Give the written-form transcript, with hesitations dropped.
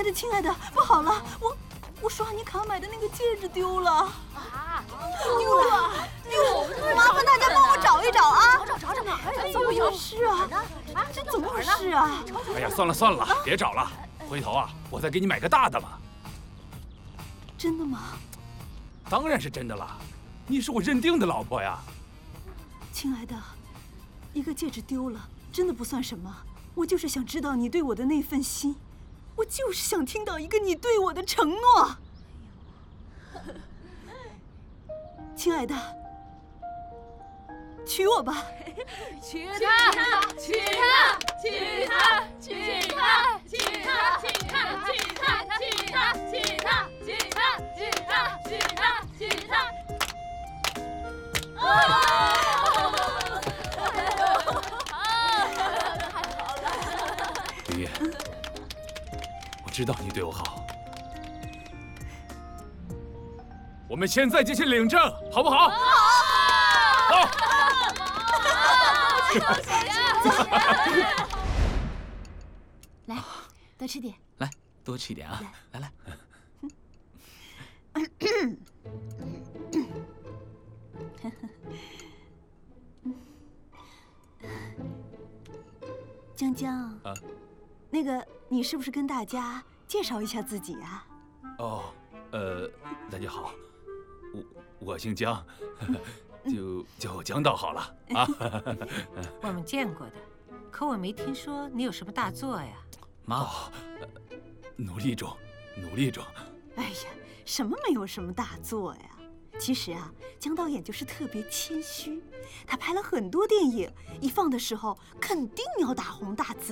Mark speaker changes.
Speaker 1: 亲爱的，不好了，我刷你卡买的那个戒指丢了。
Speaker 2: 啊，
Speaker 1: 丢了！麻烦大家帮我找一找啊！
Speaker 2: 找哪儿呀？
Speaker 1: 怎么回事啊？这怎么回事啊？
Speaker 3: 哎呀，算了，别找了，回头啊，我再给你买个大的嘛。
Speaker 1: 真的吗？
Speaker 3: 当然是真的了，你是我认定的老婆呀。
Speaker 1: 亲爱的，一个戒指丢了，真的不算什么。我就是想知道你对我的那份心，我就是想听到一个你对我的承诺。亲爱的，娶我吧！
Speaker 2: 娶她！娶她！娶她！娶她！娶她！娶她！娶她！娶她！娶她！娶她！娶她！娶她！娶她！
Speaker 3: 李烨，我知道你对我好，我们现在就去领证，好不好？好。
Speaker 1: 来，多吃点。
Speaker 4: 来，多吃一点啊！来。
Speaker 1: 江江
Speaker 3: 啊，
Speaker 1: 那个，你是不是跟大家介绍一下自己啊？
Speaker 3: 哦，大家好，我姓江，就叫我江导好了啊。
Speaker 5: 我们见过的，可我没听说你有什么大作呀。
Speaker 4: 妈，
Speaker 3: 努力中。
Speaker 1: 哎呀，什么没有什么大作呀？其实啊，江导演就是特别谦虚，他拍了很多电影，一放的时候肯定要大红大紫。